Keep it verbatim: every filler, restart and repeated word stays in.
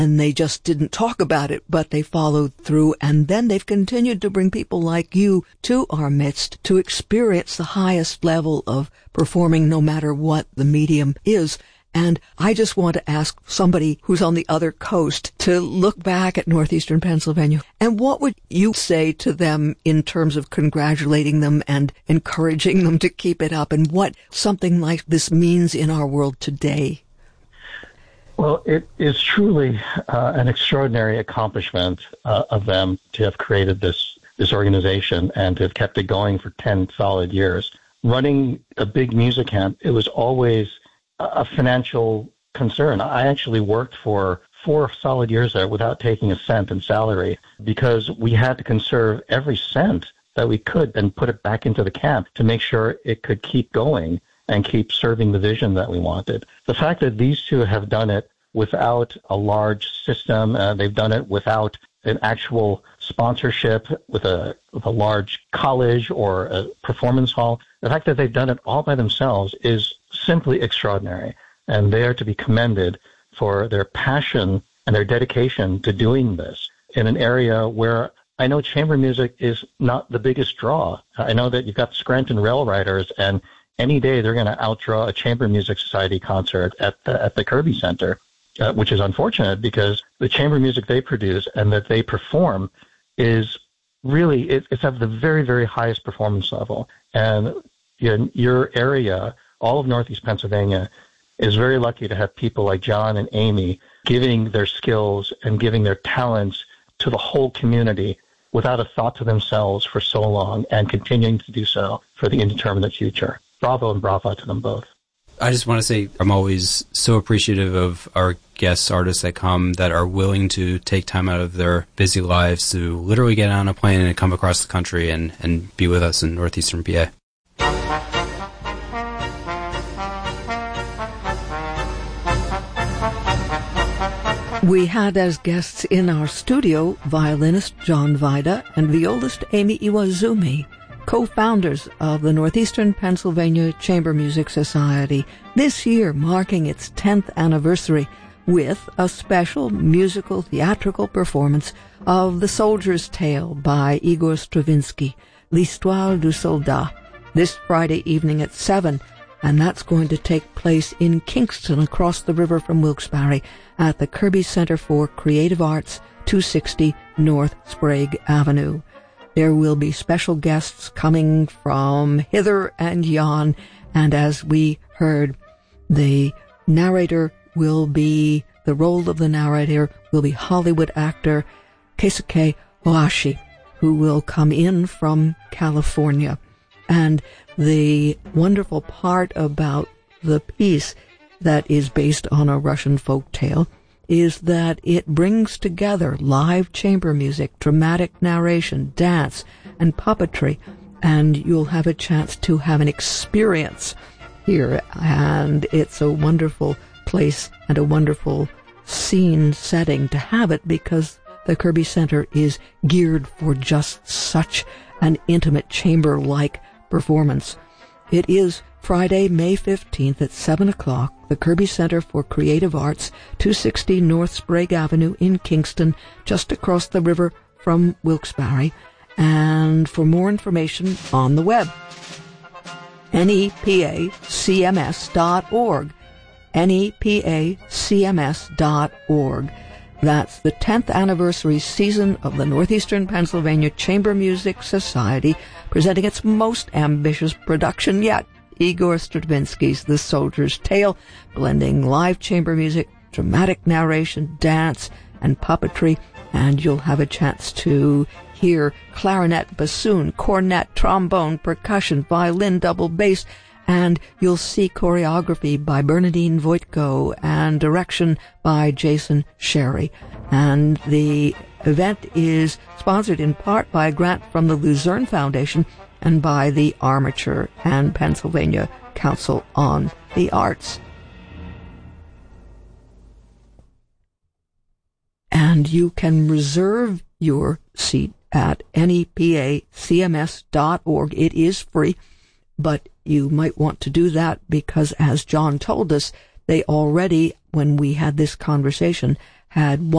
and they just didn't talk about it, but they followed through, and then they've continued to bring people like you to our midst to experience the highest level of performing no matter what the medium is. And I just want to ask somebody who's on the other coast to look back at Northeastern Pennsylvania, and what would you say to them in terms of congratulating them and encouraging them to keep it up, and what something like this means in our world today? Well, it is truly uh, an extraordinary accomplishment uh, of them to have created this this organization and to have kept it going for ten solid years. Running a big music camp, it was always a financial concern. I actually worked for four solid years there without taking a cent in salary because we had to conserve every cent that we could and put it back into the camp to make sure it could keep going and keep serving the vision that we wanted. The fact that these two have done it without a large system, uh, they've done it without an actual sponsorship with a with a large college or a performance hall, the fact that they've done it all by themselves is simply extraordinary. And they are to be commended for their passion and their dedication to doing this in an area where I know chamber music is not the biggest draw. I know that you've got Scranton Rail Riders, and any day they're going to outdraw a Chamber Music Society concert at the, at the Kirby Center, uh, which is unfortunate because the chamber music they produce and that they perform is really, it, it's at the very, very highest performance level. And in your area, all of Northeast Pennsylvania is very lucky to have people like John and Amy giving their skills and giving their talents to the whole community without a thought to themselves for so long and continuing to do so for the indeterminate future. Bravo and brava to them both. I just want to say I'm always so appreciative of our guests, artists that come that are willing to take time out of their busy lives to literally get on a plane and come across the country and, and be with us in Northeastern P A. We had as guests in our studio violinist John Vida and violist Amy Iwazumi, co-founders of the Northeastern Pennsylvania Chamber Music Society, this year marking its tenth anniversary with a special musical theatrical performance of The Soldier's Tale by Igor Stravinsky, L'Histoire du Soldat, this Friday evening at seven, and that's going to take place in Kingston across the river from Wilkes-Barre at the Kirby Center for Creative Arts, two sixty North Sprague Avenue. There will be special guests coming from hither and yon, and as we heard, the narrator will be, the role of the narrator will be Hollywood actor Keisuke Ohashi, who will come in from California. And the wonderful part about the piece that is based on a Russian folk tale is that it brings together live chamber music, dramatic narration, dance, and puppetry, and you'll have a chance to have an experience here. And it's a wonderful place and a wonderful scene setting to have it because the Kirby Center is geared for just such an intimate chamber-like performance. It is Friday, May fifteenth at seven o'clock, the Kirby Center for Creative Arts, two sixty North Sprague Avenue in Kingston, just across the river from Wilkes-Barre. And for more information, on the web, N E P A C M S dot org, N E P A C M S dot org. That's the tenth anniversary season of the Northeastern Pennsylvania Chamber Music Society, presenting its most ambitious production yet, Igor Stravinsky's The Soldier's Tale, blending live chamber music, dramatic narration, dance, and puppetry, and you'll have a chance to hear clarinet, bassoon, cornet, trombone, percussion, violin, double bass, and you'll see choreography by Bernadine Voitko and direction by Jason Sherry. And the event is sponsored in part by a grant from the Luzerne Foundation and by the Armature and Pennsylvania Council on the Arts. And you can reserve your seat at N E P A C M S dot org. It is free, but you might want to do that because, as John told us, they already, when we had this conversation, had one